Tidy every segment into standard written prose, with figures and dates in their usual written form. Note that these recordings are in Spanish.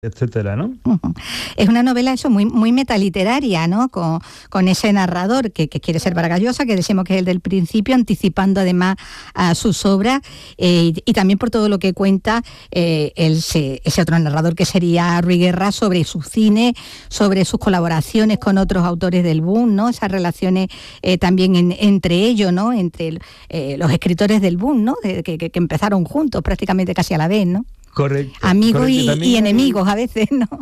etcétera, ¿no? Es una novela eso muy metaliteraria, ¿no? Con ese narrador que quiere ser Vargas Llosa, que decimos que es el del principio, anticipando además a sus obras, y también por todo lo que cuenta ese otro narrador que sería Ruy Guerra, sobre su cine, sobre sus colaboraciones con otros autores del boom, ¿no? Esas relaciones también entre ellos, ¿no? Entre los escritores del boom, ¿no? Que empezaron juntos prácticamente casi a la vez, ¿no? Correcto. Amigos correcto. y enemigos a veces, ¿no?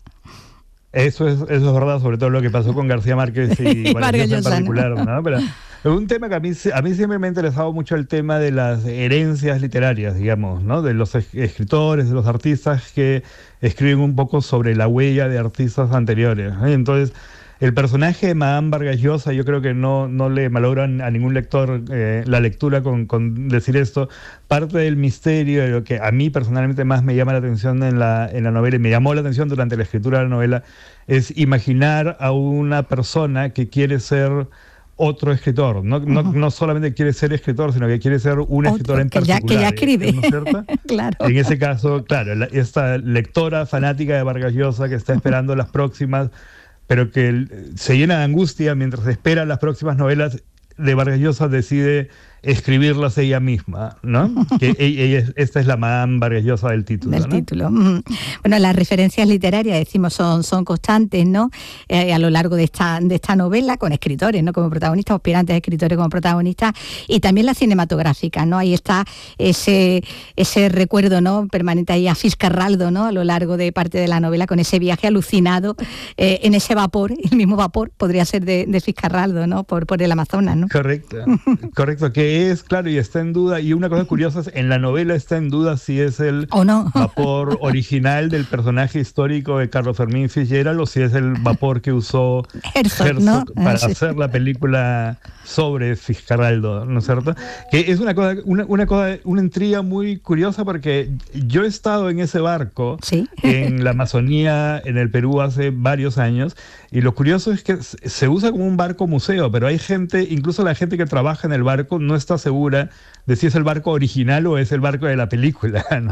Eso es verdad, sobre todo lo que pasó con García Márquez y Vargas Llosa en particular, ¿no? Pero es un tema que a mí siempre me ha interesado mucho, el tema de las herencias literarias, digamos, ¿no? De los escritores, de los artistas que escriben un poco sobre la huella de artistas anteriores, ¿no? Entonces, el personaje de Madame Vargas Llosa, yo creo que no le malogran a ningún lector la lectura con decir esto. Parte del misterio, de lo que a mí personalmente más me llama la atención en la novela, y me llamó la atención durante la escritura de la novela, es imaginar a una persona que quiere ser otro escritor. No solamente quiere ser escritor, sino que quiere ser un escritor en particular. Que ya escribe. ¿No es cierto? Claro. En ese caso, claro, esta lectora fanática de Vargas Llosa que está esperando las próximas, pero que se llena de angustia mientras espera las próximas novelas de Vargas Llosa, decide escribirlas ella misma, ¿no? Que esta es la Madame Vargas Llosa del título. Del título. Bueno, las referencias literarias, decimos, son constantes, ¿no? A lo largo de esta novela, con escritores, ¿no? Como protagonistas, aspirantes a escritores como protagonistas, y también la cinematográfica, ¿no? Ahí está ese recuerdo, ¿no? Permanente ahí a Fitzcarraldo, ¿no? A lo largo de parte de la novela, con ese viaje alucinado en ese vapor, el mismo vapor podría ser de Fitzcarraldo, ¿no? Por el Amazonas, ¿no? Correcto, que es, claro, y está en duda, y una cosa curiosa es, en la novela está en duda si es el vapor original del personaje histórico de Carlos Fermín Fitzgerald, o si es el vapor que usó Herzog, ¿no? Para hacer la película sobre Fitzcarraldo, ¿no es cierto? Que es una intriga muy curiosa, porque yo he estado en ese barco, ¿sí? En la Amazonía, en el Perú, hace varios años, y lo curioso es que se usa como un barco museo, pero hay gente, incluso la gente que trabaja en el barco, no está segura de si es el barco original o es el barco de la película, ¿no?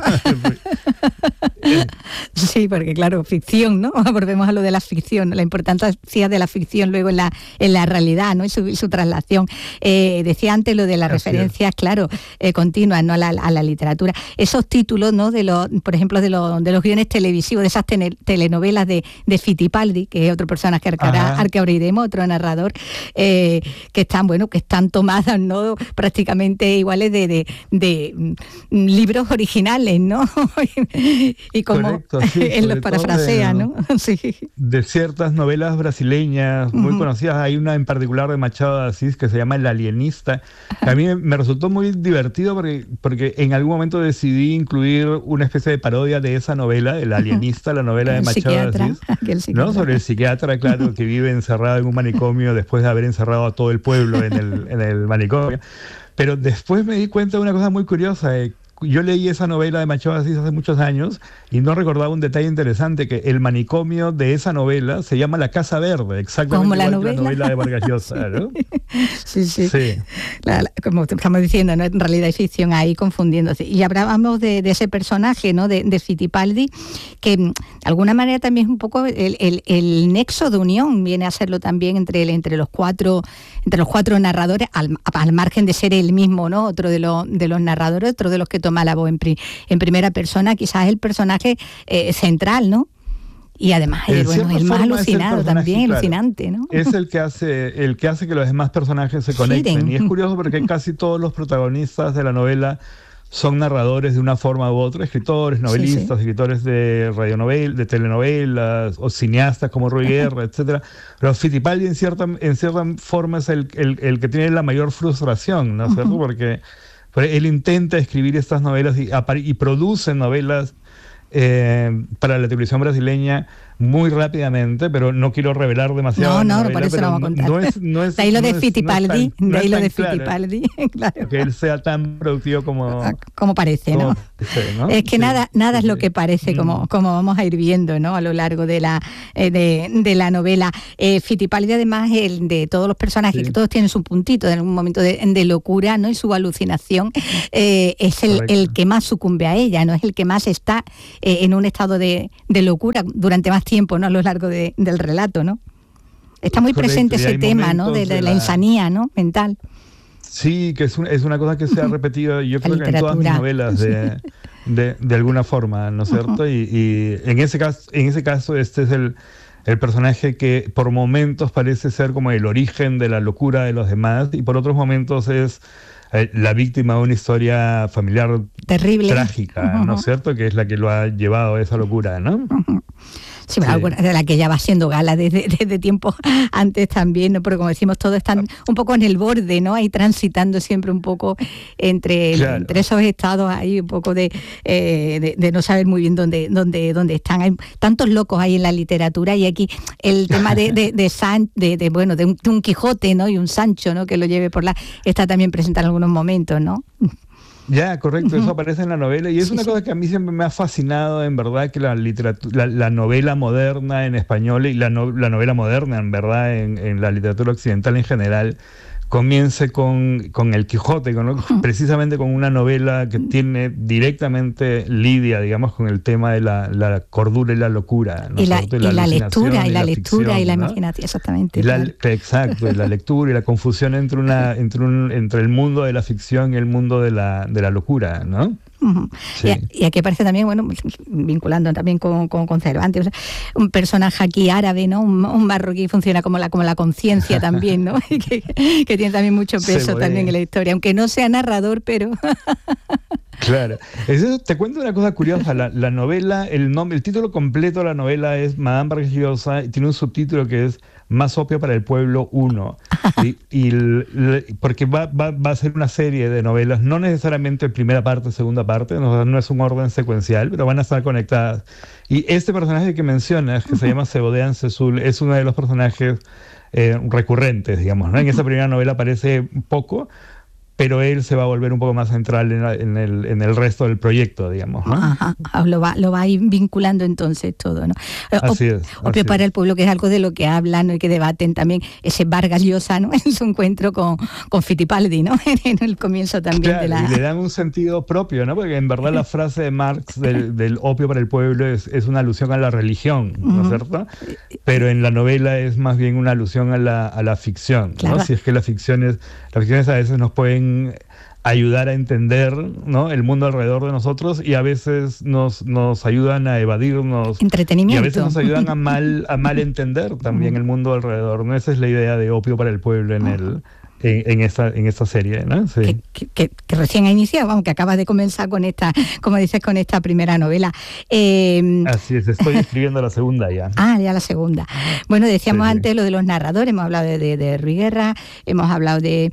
Sí, porque claro, ficción, ¿no? Volvemos a lo de la ficción, la importancia de la ficción luego en la realidad, ¿no? Y su traslación. Decía antes lo de las referencias, claro, continuas, ¿no? A la literatura. Esos títulos, ¿no? Por ejemplo, de los guiones televisivos, de esas telenovelas de Fittipaldi, que es otro personaje al que abriremos, otro narrador, que están tomadas, ¿no? Prácticamente iguales de libros originales, ¿no? Y como correcto, sí, él los parafrasea, ¿no? Sí. De ciertas novelas brasileñas muy conocidas. Hay una en particular de Machado de Asís que se llama El Alienista, que a mí me resultó muy divertido porque en algún momento decidí incluir una especie de parodia de esa novela, El Alienista, la novela de Machado de Asís, ¿no? Sobre el psiquiatra, claro, que vive encerrado en un manicomio después de haber encerrado a todo el pueblo en el manicomio. Pero después me di cuenta de una cosa muy curiosa. Yo leí esa novela de Machado de Asís hace muchos años y no recordaba un detalle interesante, que el manicomio de esa novela se llama La Casa Verde, exactamente igual que la novela de Vargas Llosa, ¿no? Sí. Como estamos diciendo, ¿no? En realidad hay ficción ahí confundiéndose. Y hablábamos de ese personaje, ¿no? De Fittipaldi, que de alguna manera también es un poco el nexo de unión, viene a serlo también entre los cuatro narradores, al margen de ser él mismo, ¿no? Otro de los narradores, otro de los que toma la voz en primera persona, quizás el personaje central, ¿no? Y además el más alucinado también, claro, alucinante, ¿no? Es el que hace que los demás personajes se conecten. Y es curioso porque casi todos los protagonistas de la novela son narradores de una forma u otra, escritores, novelistas, escritores de radionovelas, de telenovelas, o cineastas como Ruy Guerra, etcétera. Pero Fittipaldi en cierta forma es el que tiene la mayor frustración, ¿no es cierto? Porque él intenta escribir estas novelas y produce novelas para la televisión brasileña muy rápidamente, pero no quiero revelar demasiado. No, por eso lo vamos a contar. De ahí lo de Fittipaldi, claro. Que él sea tan productivo como parece, ¿no? Es que nada es lo que parece, como vamos a ir viendo, ¿no? A lo largo de la novela. Fittipaldi, además, el de todos los personajes, que todos tienen su puntito en algún momento de locura, ¿no? Y su alucinación, es el que más sucumbe a ella, ¿no? Es el que más está en un estado de locura durante más tiempo, ¿no? A lo largo del relato, ¿no? Está muy presente ese tema, ¿no? De la insanía, ¿no? Mental. Sí, que es una cosa que se ha repetido, yo creo que en todas mis novelas de alguna forma, ¿no es cierto? Y en ese caso este es el personaje que por momentos parece ser como el origen de la locura de los demás, y por otros momentos es la víctima de una historia familiar terrible, trágica, ¿no es cierto? Que es la que lo ha llevado a esa locura, ¿no? Sí, de la que ya va siendo gala desde tiempo antes también, ¿no? Porque como decimos, todos están un poco en el borde, ¿no? Ahí transitando siempre un poco entre esos estados, ahí un poco de no saber muy bien dónde están. Hay tantos locos ahí en la literatura, y aquí el tema de un Quijote, ¿no? Y un Sancho, ¿no? Que lo lleve está también presente en algunos momentos, ¿no? Ya, correcto, eso aparece en la novela, y es una cosa que a mí siempre me ha fascinado, en verdad, que la literatura, la novela moderna en español y la novela moderna, en verdad, en la literatura occidental en general, comience con el Quijote, precisamente con una novela que lidia, digamos, con el tema de la cordura y la locura, ¿no? Y la lectura, y la lectura y la imaginación, exactamente. Exacto, y la lectura y la confusión entre el mundo de la ficción y el mundo de la locura, ¿no? Sí. Y aquí aparece también, bueno, vinculando también con Cervantes, un personaje aquí árabe, ¿no? Un marroquí, funciona como la conciencia también, ¿no? que tiene también mucho peso también en la historia, aunque no sea narrador, pero... Claro. Te cuento una cosa curiosa. La novela, el título completo de la novela es Madame Vargas Llosa, y tiene un subtítulo que es Más opio para el pueblo 1. Porque va a ser una serie de novelas, no necesariamente primera parte, segunda parte, no es un orden secuencial, pero van a estar conectadas. Y este personaje que mencionas, que se llama Sebodean Sesul, es uno de los personajes recurrentes, digamos, ¿no? En esa primera novela aparece poco, pero él se va a volver un poco más central en el resto del proyecto, digamos, ¿no? Ajá, lo va a ir vinculando entonces todo, ¿no? Así es. Opio para el pueblo, que es algo de lo que hablan, ¿no? Y que debaten también ese Vargas Llosa, ¿no? En su encuentro con Fittipaldi, ¿no? En el comienzo también de la... Y le dan un sentido propio, ¿no? Porque en verdad la frase de Marx del opio para el pueblo es una alusión a la religión, ¿no es cierto? Pero en la novela es más bien una alusión a la ficción, ¿no? Claro. Si es que las ficciones a veces nos pueden ayudar a entender, ¿no? El mundo alrededor de nosotros, y a veces nos ayudan a evadirnos. Entretenimiento. Y a veces nos ayudan a mal entender también el mundo alrededor, ¿no? Esa es la idea de Opio para el pueblo en esta serie, ¿no? Sí. Que recién ha iniciado, aunque acaba de comenzar con esta, como dices, con esta primera novela. Así es, estoy escribiendo la segunda ya. Ya la segunda. Bueno, decíamos antes lo de los narradores, hemos hablado de Ruy Guerra, hemos hablado de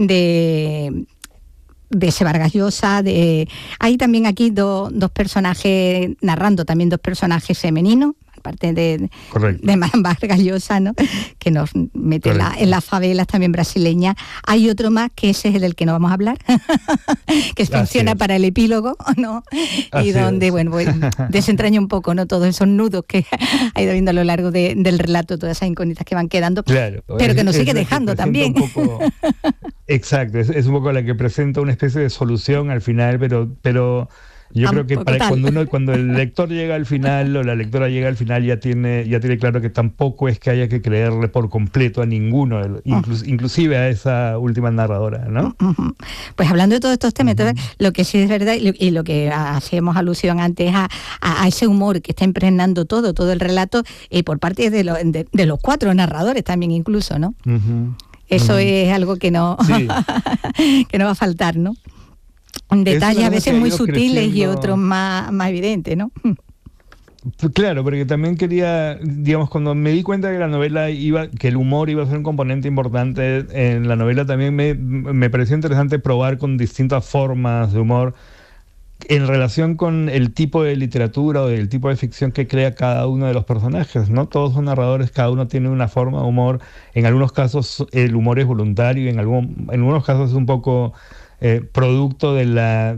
ese Vargas Llosa, hay también aquí dos personajes narrando, también dos personajes femeninos, aparte de Vargas Llosa, ¿no? Que nos mete en las favelas también brasileñas. Hay otro más, que ese es el del que no vamos a hablar, que funciona para el epílogo, ¿no? Y donde, bueno, desentraña un poco, ¿no? Todos esos nudos que ha ido viendo a lo largo del relato, todas esas incógnitas que van quedando, pero que nos sigue dejando también. Exacto, es un poco la que presenta una especie de solución al final, pero yo creo que cuando el lector llega al final o la lectora llega al final ya tiene claro que tampoco es que haya que creerle por completo a ninguno, inclusive a esa última narradora, ¿no? Pues hablando de todos estos temas, entonces, lo que sí es verdad y lo que hacíamos alusión antes a ese humor que está impregnando todo el relato por parte de los cuatro narradores también incluso, ¿no? Eso es algo que no que no va a faltar, ¿no? Detalles a veces muy sutiles y otros más evidentes, ¿no? Claro, porque también quería, digamos, cuando me di cuenta que el humor iba a ser un componente importante en la novela, también me pareció interesante probar con distintas formas de humor. en relación con el tipo de literatura o el tipo de ficción que crea cada uno de los personajes, ¿no? Todos son narradores, cada uno tiene una forma de humor. En algunos casos el humor es voluntario, en algunos casos es un poco producto de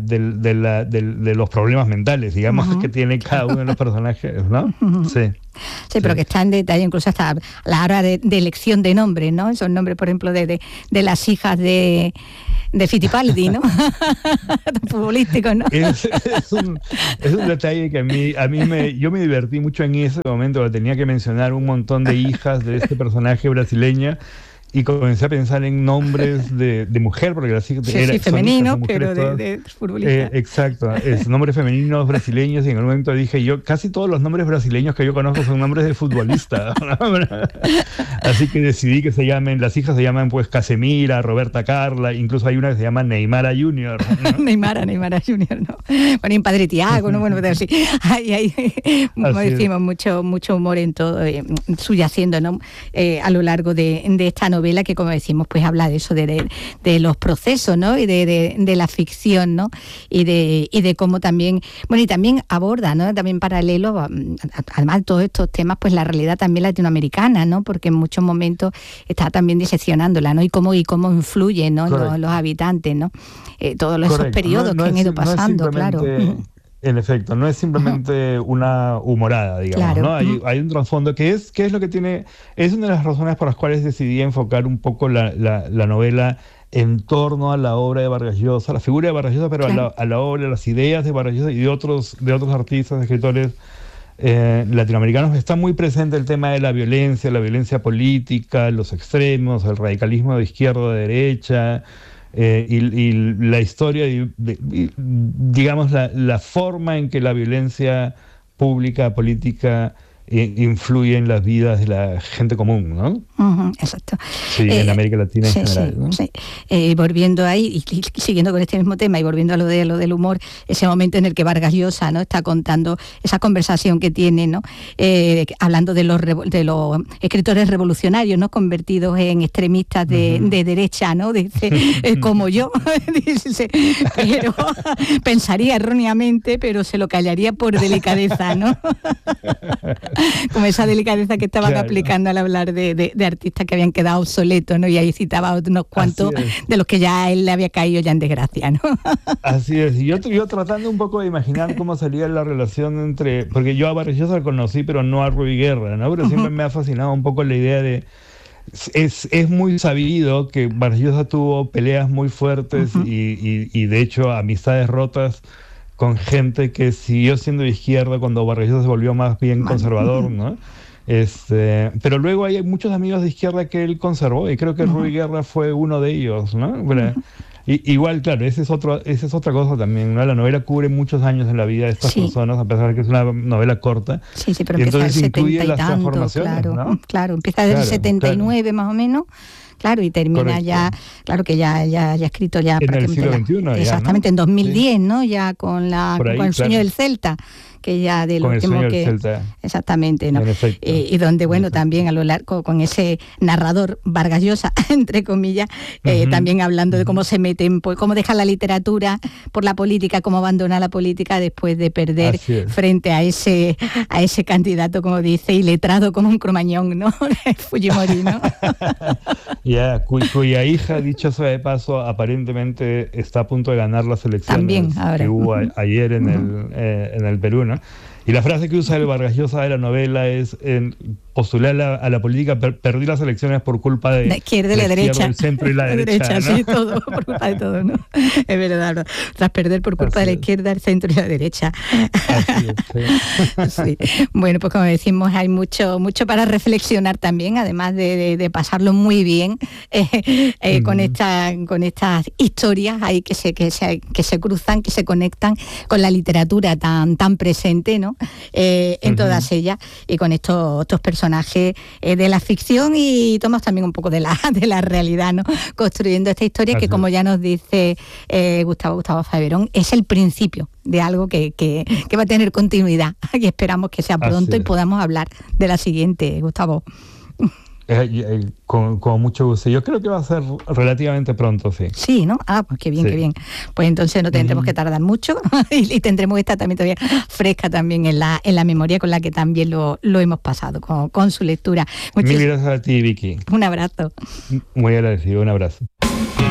los problemas mentales, digamos, que tiene cada uno de los personajes, ¿no? Sí, pero que está en detalle, incluso hasta a la hora de elección de nombres, ¿no? Esos nombres, por ejemplo, de las hijas de Fittipaldi, ¿no? Futbolísticos, ¿no? Es un detalle que yo me divertí mucho en ese momento, tenía que mencionar un montón de hijas de este personaje brasileña. Y comencé a pensar en nombres de mujer, porque las hijas femeninos, pero de futbolistas. Exacto, nombres femeninos brasileños, y en el momento dije yo, casi todos los nombres brasileños que yo conozco son nombres de futbolistas, ¿no? Así que decidí que las hijas se llaman pues Casemira, Roberta Carla, incluso hay una que se llama Neymara Junior, ¿no? Neymara Junior, ¿no? Bueno, y en Padre Tiago, ¿no? Bueno, pero sí, como decimos, mucho humor en todo, subyaciendo, ¿no? A lo largo de esta novela, que, como decimos, pues habla de eso, de los procesos, ¿no? Y de la ficción, ¿no? Y de cómo también, bueno, y también aborda, ¿no? También paralelo, además de todos estos temas, pues la realidad también latinoamericana, ¿no? Porque en muchos momentos está también diseccionándola, ¿no? Y cómo influye, ¿no? Los habitantes, ¿no? Todos esos periodos que han ido pasando, claro. En efecto, no es simplemente una humorada, digamos, claro, ¿no? Hay un trasfondo que es lo que tiene, es una de las razones por las cuales decidí enfocar un poco la novela en torno a la obra de Vargas Llosa, la figura de Vargas Llosa, pero claro, a la obra, las ideas de Vargas Llosa y de otros artistas, escritores latinoamericanos. Está muy presente el tema de la violencia política, los extremos, el radicalismo de izquierda o de derecha. Y la historia, digamos, la forma en que la violencia pública, política, influye en las vidas de la gente común, ¿no? Exacto. Sí, en América Latina en general, ¿no? Sí. Volviendo ahí, y siguiendo con este mismo tema, y volviendo a lo del humor, ese momento en el que Vargas Llosa, ¿no? Está contando esa conversación que tiene, ¿no? Hablando de los escritores revolucionarios, ¿no? Convertidos en extremistas de derecha, ¿no? Dice, como yo, dice, pero pensaría erróneamente, pero se lo callaría por delicadeza, ¿no? Como esa delicadeza que estaban aplicando al hablar de artistas que habían quedado obsoletos, ¿no? Y ahí citaba unos cuantos de los que ya él le había caído ya en desgracia, ¿no? Así es. Y yo tratando un poco de imaginar cómo sería la relación entre... Porque yo a Vargas Llosa lo conocí, pero no a Rubí Guerra, ¿no? Pero siempre me ha fascinado un poco la idea de... Es muy sabido que Vargas Llosa tuvo peleas muy fuertes y de hecho amistades rotas con gente que siguió siendo de izquierda cuando Vargas Llosa se volvió más bien conservador, ¿no? Pero luego hay muchos amigos de izquierda que él conservó, y creo que Rubí Guerra fue uno de ellos, ¿no? Igual, claro, esa es otra cosa también, ¿no? La novela cubre muchos años en la vida de estas personas, a pesar de que es una novela corta. Sí, pero empieza entonces incluye las transformaciones, claro, ¿no? Claro, empieza desde el 79 más o menos. Claro, y termina correcto. Ya, claro que ya ha escrito ya en el siglo XXI. Exactamente, ¿no? En 2010, ¿no? Ya con el sueño del Celta, que ya del con último que exactamente, ¿no? Y donde, bueno, también a lo largo con ese narrador Vargas Llosa, entre comillas, también hablando de cómo se meten, pues, cómo deja la literatura por la política, cómo abandona la política después de perder frente a ese candidato, como dice, iletrado como un cromañón, ¿no? Fujimori, ¿no? Cuya hija, dicho sea de paso, aparentemente está a punto de ganar las elecciones también, ahora. Que hubo ayer en el Perú, ¿no? Y la frase que usa el Vargas Llosa de la novela es postular a la política, perdí las elecciones por culpa de la izquierda y la derecha, el centro y la derecha, ¿no? Sí, todo, por culpa de todo, ¿no? Es verdad, ¿no? Tras perder por culpa de la izquierda, el centro y la derecha. Así es, sí. Bueno, pues como decimos, hay mucho para reflexionar también, además de pasarlo muy bien con estas historias ahí que se cruzan, que se conectan con la literatura tan presente, ¿no? En todas ellas, y con estos personajes de la ficción, y tomas también un poco de la realidad, ¿no? Construyendo esta historia que, como ya nos dice Gustavo Faverón, es el principio de algo que va a tener continuidad, y esperamos que sea pronto y podamos hablar de la siguiente, Gustavo. Con mucho gusto. Yo creo que va a ser relativamente pronto, sí. Sí, ¿no? Pues qué bien, sí. Qué bien. Pues entonces no tendremos que tardar mucho y tendremos que estar también todavía fresca también en la memoria con la que también lo hemos pasado con su lectura. Mil gracias a ti, Vicky. Un abrazo. Muy agradecido, un abrazo.